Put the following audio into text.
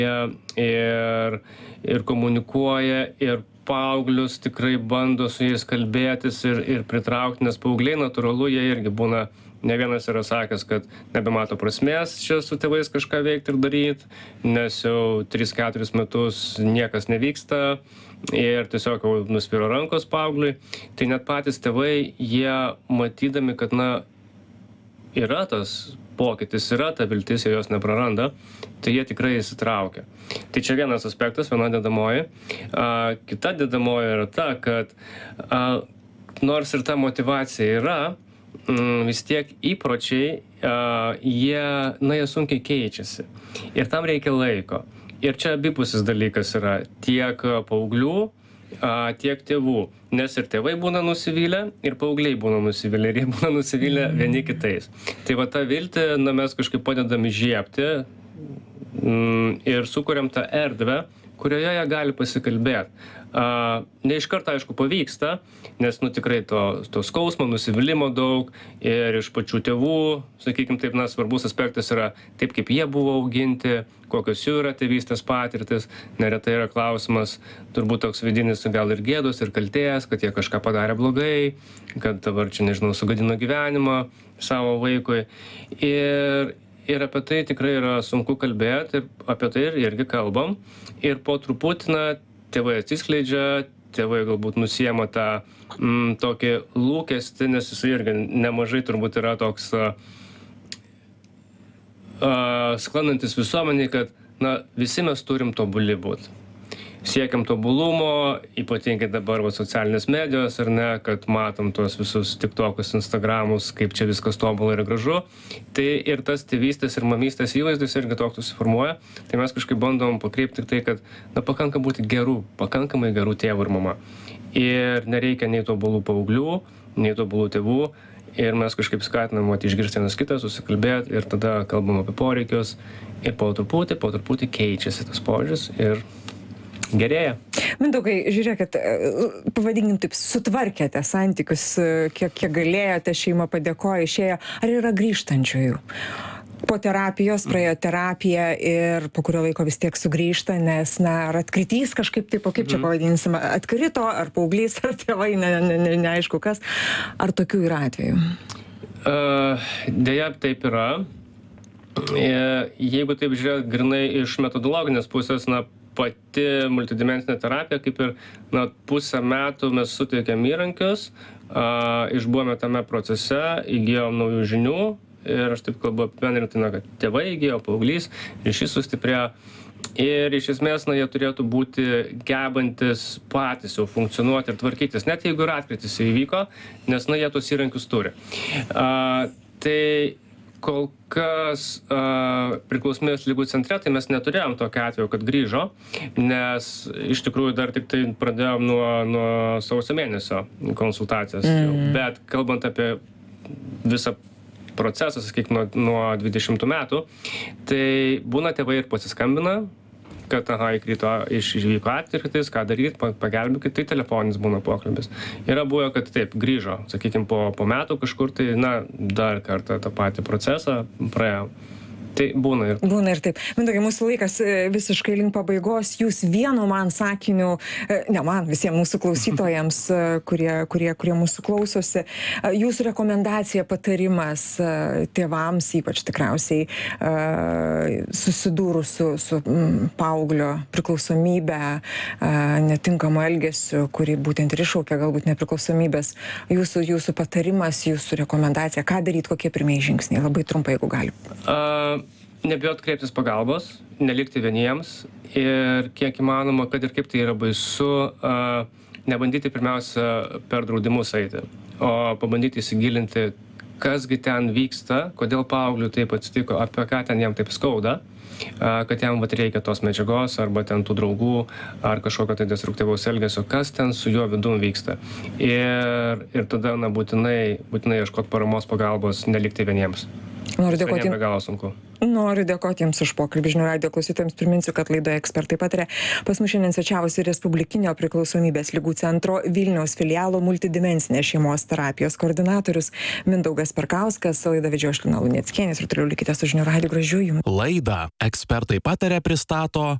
ir komunikuoja, ir paauglius tikrai bando su jais kalbėtis ir pritraukti, nes paaugliai natūralu, jie irgi būna, ne vienas yra sakęs, kad nebemato prasmės čia su tėvais kažką veikti ir daryti, nes jau 3-4 metus niekas nevyksta ir tiesiog jau nusviro rankos paaugliui. Tai net patys tėvai, jie matydami, kad yra tas pokytis, yra ta viltis, jie jos nepraranda, tai jie tikrai įsitraukia. Tai čia vienas aspektas, viena dedamoji. Kita dedamoji yra ta, kad nors ir ta motyvacija yra, vis tiek įpročiai, jie sunkiai keičiasi. Ir tam reikia laiko. Ir čia abipusis dalykas yra tiek paauglių, tiek tėvų. Nes ir tėvai būna nusivylę, ir paaugliai būna nusivylę, ir jie būna nusivylę vieni kitais. Tai va tą viltį mes kažkaip padedam įžiebti ir sukuriam tą erdvę, kurioje jie gali pasikalbėti. Ne iš karto, aišku, pavyksta, nes tikrai to skausmo, nusivylimo daug ir iš pačių tėvų, sakykim taip, svarbus aspektas yra taip, kaip jie buvo auginti, kokios jų yra tėvystės patirtis. Neretai yra klausimas, turbūt toks vidinis gal ir gėdos, ir kaltės, kad jie kažką padarė blogai, kad dabar čia, nežinau, sugadino gyvenimą savo vaikui. Ir apie tai tikrai yra sunku kalbėti, ir apie tai irgi kalbam. Ir po truputį, tėvai atsiskleidžia, tėvai galbūt nusiema tą tokį lūkestį, nes jis irgi nemažai turbūt yra toks sklandantis visuomeniai, kad visi mes turim tobuli būti. Siekiam tobulumo, ypatingai dabar socialinės medijos, ar ne, kad matom tuos visus TikTokus, Instagramus, kaip čia viskas tobula ir gražu. Tai ir tas tėvystės ir mamystės įvaizdis irgi toks susiformuoja. Tai mes kažkaip bandom pakreipti tai, kad pakanka būti pakankamai gerų tėvų ir mama. Ir nereikia nei tobulų paauglių, nei tobulų tėvų. Ir mes kažkaip skatinam išgirsti vienas kitą, susikalbėti ir tada kalbam apie poreikius. Ir po truputį keičiasi tas požiūris ir gerėja. Mindaugai, žiūrėkit, pavadinkim taip, sutvarkėte santykius, kiek galėjote, šeima padėkojo, išėjo. Ar yra grįžtančiųjų? Po terapijos, praėjo terapiją ir po kurio laiko vis tiek sugrįžta, nes, ar atkritys kažkaip taip, o kaip čia pavadinsim, atkrito, ar paauglys, ar tėvai, neaišku kas. Ar tokių yra atvejų? Deja, taip yra. Jeigu taip žiūrėt grinai iš metodologinės pusės, pati multidimensinė terapija, kaip ir pusę metų mes suteikėm įrankius, išbuvome tame procese, įgijom naujų žinių ir aš taip kalbu apibendrintai, kad tėvai įgijo, paauglys, ryšys sustiprėjo ir iš esmės jie turėtų būti gebantis patys jau funkcionuoti ir tvarkytis, net jeigu ir atkritis įvyko, nes jie tos įrankius turi. Tai kol kas priklausomybės ligų centre, tai mes neturėjom tokio atveju, kad grįžo, nes iš tikrųjų dar tik tai pradėjom nuo sausio mėnesio konsultacijas. Bet kalbant apie visą procesą, sakykime, nuo 20 metų, tai būna tėvai ir pasiskambina, kad įkrito, išvyko atkritis, ką daryti, pagelbėkit, tai telefoninis būna pokalbis. Yra buvę, kad taip, grįžo, sakykime, po metų kažkur, tai dar kartą tą patį procesą praėjo. Tai būna ir. Būna ir taip. Mindaugai, mūsų laikas visiškai link pabaigos. Jūs vienu man sakiniu, ne man, visiems mūsų klausytojams, kurie mūsų klausosi, jūsų rekomendacija, patarimas tėvams, ypač tikriausiai susidūrus su paauglio priklausomybė, netinkamu elgesiu, kuri būtent ir iššaukia galbūt nepriklausomybės. Jūsų patarimas, jūsų rekomendacija, ką daryti, kokie pirmieji žingsniai? Labai trumpai, jeigu gali. Nebijot kreiptis pagalbos, nelikti vieniems ir kiek įmanoma, kad ir kaip tai yra baisu, nebandyti pirmiausia per draudimus eiti, o pabandyti įsigilinti, kasgi ten vyksta, kodėl paaugliui taip atsitiko, apie ką ten jam taip skauda, kad jam reikia tos medžiagos arba ten tų draugų ar kažkokio tai destruktyvaus elgesio, kas ten su juo vidum vyksta. Ir tada būtinai ieškoti paramos pagalbos, nelikti vieniems. Noriu dėkoti Be galo sunku. Noriu dėkoti Jums už pokalbį. Žinių radijo klausytojams priminsiu, kad laidoje Ekspertai pataria. Pas mus šiandien svečiavosi Respublikinio priklausomybės ligų centro Vilniaus filialo multidimensinės šeimos terapijos koordinatorius Mindaugas Perkauskas. Laidą vedžiojo aš Lina Luneckienė ir toliau likite su Žinių radiju. Gražių Jums. Laidą Ekspertai pataria pristato